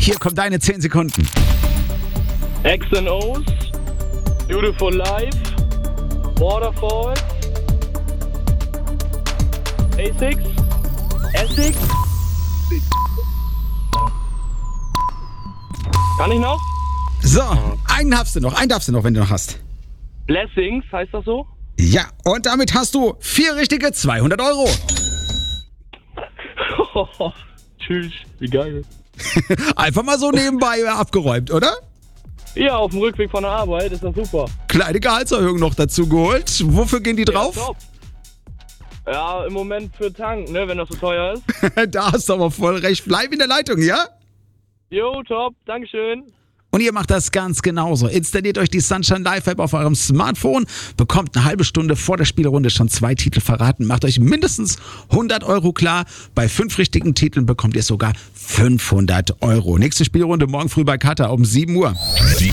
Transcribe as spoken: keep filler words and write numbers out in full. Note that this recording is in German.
Hier kommen deine zehn Sekunden. X and O's, Beautiful Life, Waterfalls, A sechs, Essex. Kann ich noch? So, einen hast du noch, einen darfst du noch, wenn du noch hast. Blessings, heißt das so? Ja, und damit hast du vier richtige zweihundert Euro. Tschüss, wie geil. Einfach mal so nebenbei abgeräumt, oder? Ja, auf dem Rückweg von der Arbeit ist das super. Kleine Gehaltserhöhung noch dazu geholt. Wofür gehen die drauf? Ja, top. Ja, im Moment für Tank, ne, wenn das so teuer ist. Da hast du aber voll recht. Bleib in der Leitung, ja? Jo, top, dankeschön. Und ihr macht das ganz genauso. Installiert euch die Sunshine Live App auf eurem Smartphone, bekommt eine halbe Stunde vor der Spielrunde schon zwei Titel verraten, macht euch mindestens hundert Euro klar. Bei fünf richtigen Titeln bekommt ihr sogar fünfhundert Euro. Nächste Spielrunde morgen früh bei Kata um sieben Uhr. Die